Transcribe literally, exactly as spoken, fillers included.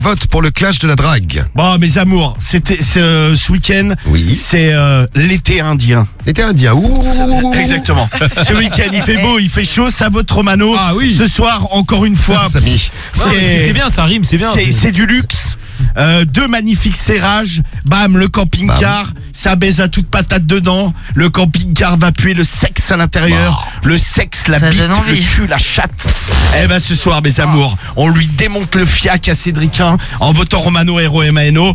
Vote pour le clash de la drague. Bon, mes amours, c'était c'est, euh, ce week-end, Oui. c'est euh, l'été indien. L'été indien. Ouh. Exactement. Ce week-end, il fait beau, il fait chaud, ça vote Romano. Ah oui. Ce soir, encore une fois, Samy. c'est C'est bien, ça rime, c'est bien. c'est- c'est du luxe. Euh, deux magnifiques serrages. Bam, le camping-car, ça baise à toute patate dedans. Le camping-car va puer le sexe à l'intérieur. Le sexe, la Ça bite, donne envie. le cul, la chatte. Eh ben ce soir, mes amours, on lui démonte le fiac à Cédricin en votant Romano Héro et Maeno.